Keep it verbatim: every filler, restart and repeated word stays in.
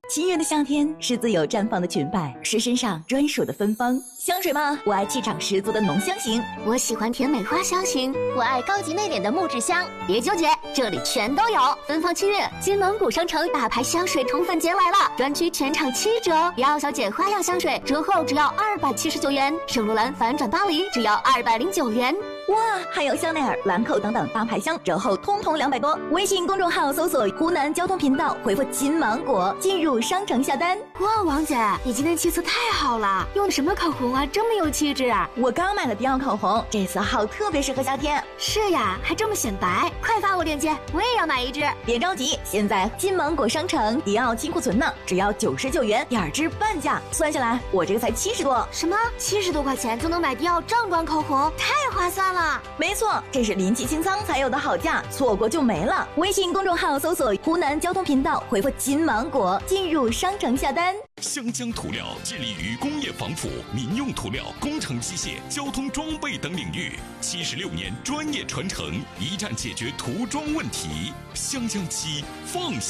七月的夏天是自由绽放的裙摆，是身上专属的芬芳。香水吗？我爱气场十足的浓香型， 我喜欢甜美花香型， 我爱高级内敛的木质香。 别纠结，这里全都有。芬芳七月，金芒古商城大牌香水宠粉节来了，专区全场七折。迪奥小姐花样香水折后只要二百七十九元，圣罗兰反转巴黎只要二百零九元。 哇，还有香奈儿、兰蔻等等大牌香，折后通通两百多。微信公众号搜索湖南交通频道，回复金芒果进入商城下单。 哇，王姐，你今天气色太好了，用的什么口红啊，这么有气质啊！ 我刚买了迪奥口红，这色号特别适合夏天。 是呀，还这么显白，快发我链接，我也要买一支。 别着急，现在金芒果商城迪奥清库存呢，只要九十九元，第二支半价，算下来我这个才七十多。 什么？七十多块钱就能买迪奥正装口红，太划算了！ 没错，这是临期清仓才有的好价，错过就没了。微信公众号搜索湖南交通频道，回复金芒果进入商城下单。 湘江涂料致力于工业防腐、民用涂料、工程机械、交通装备等领域，七十六年专业传承，一站解决涂装问题。湘江漆放